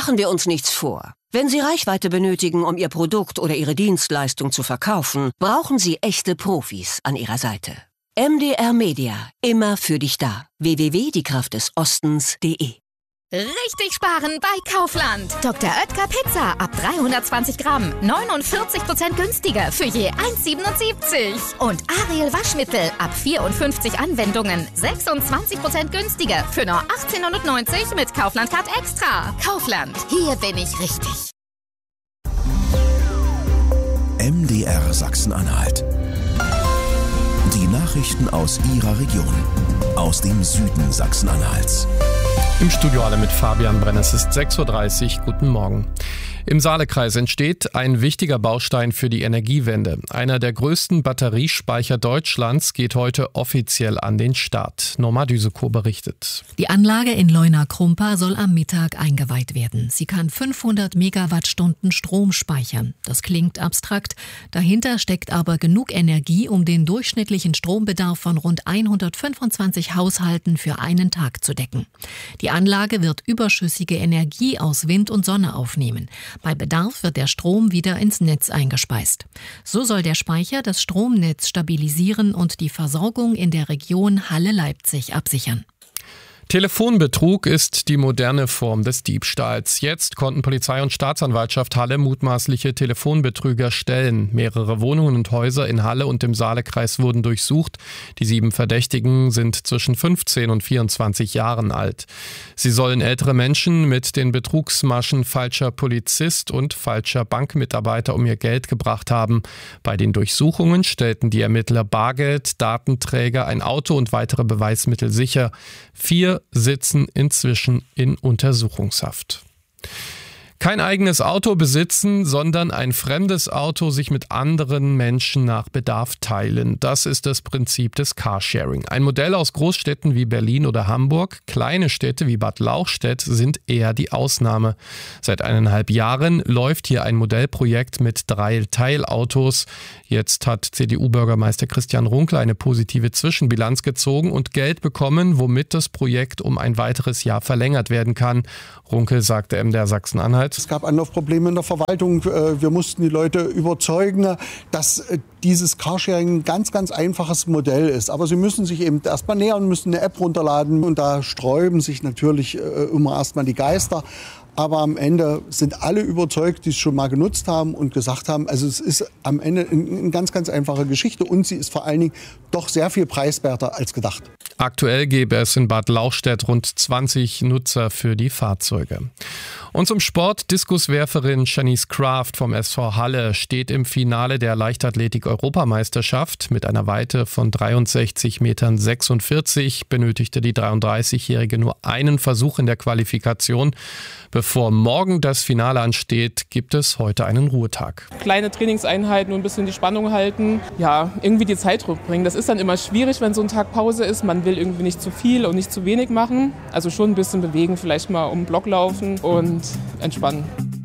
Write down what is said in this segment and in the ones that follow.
Machen wir uns nichts vor. Wenn Sie Reichweite benötigen, um Ihr Produkt oder Ihre Dienstleistung zu verkaufen, brauchen Sie echte Profis an Ihrer Seite. MDR Media, immer für dich da. www.diekraftdesostens.de. Richtig sparen bei Kaufland. Dr. Oetker Pizza ab 320 Gramm. 49% günstiger für je 1,77. Und Ariel Waschmittel ab 54 Anwendungen. 26% günstiger für nur 18,90 mit Kaufland Card Extra. Kaufland, hier bin ich richtig. MDR Sachsen-Anhalt. Die Nachrichten aus Ihrer Region. Aus dem Süden Sachsen-Anhalts. Im Studio alle mit Fabian Brenn. Es ist 6.30 Uhr. Guten Morgen. Im Saalekreis entsteht ein wichtiger Baustein für die Energiewende. Einer der größten Batteriespeicher Deutschlands geht heute offiziell an den Start. Norma Düsekow berichtet. Die Anlage in Leuna-Krumpa soll am Mittag eingeweiht werden. Sie kann 500 Megawattstunden Strom speichern. Das klingt abstrakt. Dahinter steckt aber genug Energie, um den durchschnittlichen Strombedarf von rund 125 Haushalten für einen Tag zu decken. Die Anlage wird überschüssige Energie aus Wind und Sonne aufnehmen. Bei Bedarf wird der Strom wieder ins Netz eingespeist. So soll der Speicher das Stromnetz stabilisieren und die Versorgung in der Region Halle-Leipzig absichern. Telefonbetrug ist die moderne Form des Diebstahls. Jetzt konnten Polizei und Staatsanwaltschaft Halle mutmaßliche Telefonbetrüger stellen. Mehrere Wohnungen und Häuser in Halle und im Saalekreis wurden durchsucht. Die 7 Verdächtigen sind zwischen 15 und 24 Jahren alt. Sie sollen ältere Menschen mit den Betrugsmaschen falscher Polizist und falscher Bankmitarbeiter um ihr Geld gebracht haben. Bei den Durchsuchungen stellten die Ermittler Bargeld, Datenträger, ein Auto und weitere Beweismittel sicher. 4 sitzen inzwischen in Untersuchungshaft. Kein eigenes Auto besitzen, sondern ein fremdes Auto sich mit anderen Menschen nach Bedarf teilen. Das ist das Prinzip des Carsharing. Ein Modell aus Großstädten wie Berlin oder Hamburg. Kleine Städte wie Bad Lauchstädt sind eher die Ausnahme. Seit 1,5 Jahren läuft hier ein Modellprojekt mit 3 Teilautos. Jetzt hat CDU-Bürgermeister Christian Runkel eine positive Zwischenbilanz gezogen und Geld bekommen, womit das Projekt um ein weiteres Jahr verlängert werden kann. Runkel sagte MDR Sachsen-Anhalt: Es gab Anlaufprobleme in der Verwaltung. Wir mussten die Leute überzeugen, dass dieses Carsharing ein ganz, ganz einfaches Modell ist. Aber sie müssen sich eben erstmal nähern, müssen eine App runterladen. Und da sträuben sich natürlich immer erstmal die Geister. Aber am Ende sind alle überzeugt, die es schon mal genutzt haben und gesagt haben, also es ist am Ende eine ganz, ganz einfache Geschichte. Und sie ist vor allen Dingen doch sehr viel preiswerter als gedacht. Aktuell gäbe es in Bad Lauchstädt rund 20 Nutzer für die Fahrzeuge. Und zum Sport: Diskuswerferin Shanice Kraft vom SV Halle steht im Finale der Leichtathletik-Europameisterschaft. Mit einer Weite von 63,46 Metern benötigte die 33-Jährige nur einen Versuch in der Qualifikation. Bevor morgen das Finale ansteht, gibt es heute einen Ruhetag. Kleine Trainingseinheiten und ein bisschen die Spannung halten. Ja, irgendwie die Zeit rückbringen. Das ist dann immer schwierig, wenn so ein Tag Pause ist. Man will irgendwie nicht zu viel und nicht zu wenig machen. Also schon ein bisschen bewegen, vielleicht mal um den Block laufen und entspannen.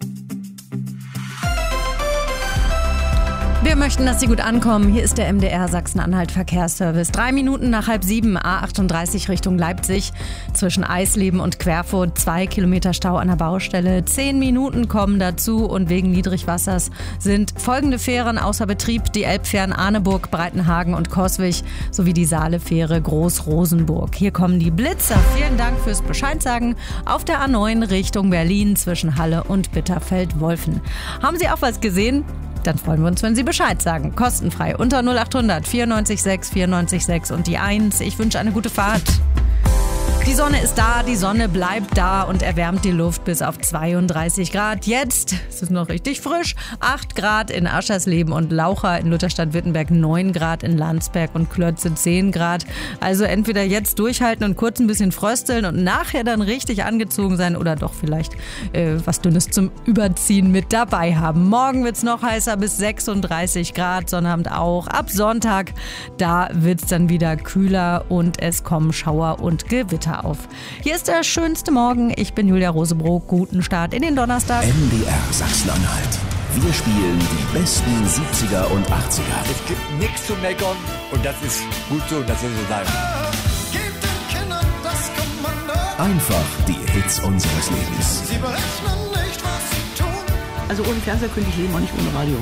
Wir möchten, dass Sie gut ankommen. Hier ist der MDR Sachsen-Anhalt Verkehrsservice. 3 Minuten nach 6:30, A38 Richtung Leipzig. Zwischen Eisleben und Querfurt 2 Kilometer Stau an der Baustelle. 10 Minuten kommen dazu und wegen Niedrigwassers sind folgende Fähren außer Betrieb: die Elbfähren Arneburg, Breitenhagen und Coswig sowie die Saalefähre Groß-Rosenburg. Hier kommen die Blitzer. Vielen Dank fürs Bescheidsagen. Auf der A9 Richtung Berlin zwischen Halle und Bitterfeld-Wolfen. Haben Sie auch was gesehen? Dann freuen wir uns, wenn Sie Bescheid sagen. Kostenfrei unter 0800 94 6 94 6 und die 1. Ich wünsche eine gute Fahrt. Die Sonne ist da, die Sonne bleibt da und erwärmt die Luft bis auf 32 Grad. Jetzt ist es noch richtig frisch. 8 Grad in Aschersleben und Laucha, in Lutherstadt-Württemberg 9 Grad, in Landsberg und Klötze 10 Grad. Also entweder jetzt durchhalten und kurz ein bisschen frösteln und nachher dann richtig angezogen sein oder doch vielleicht was Dünnes zum Überziehen mit dabei haben. Morgen wird es noch heißer, bis 36 Grad, Sonnabend auch. Ab Sonntag, da wird es dann wieder kühler und es kommen Schauer und Gewitter auf. Hier ist der schönste Morgen. Ich bin Julia Rosebrock. Guten Start in den Donnerstag. MDR Sachsen-Anhalt. Wir spielen die besten 70er und 80er. Es gibt nichts zu meckern und das ist gut so, das soll so sein. Einfach die Hits unseres Lebens. Sie berechnen nicht, was sie tun. Also ohne Fernseher könnte ich leben, auch nicht ohne Radio.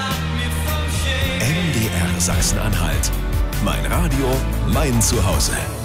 MDR Sachsen-Anhalt. Mein Radio, mein Zuhause.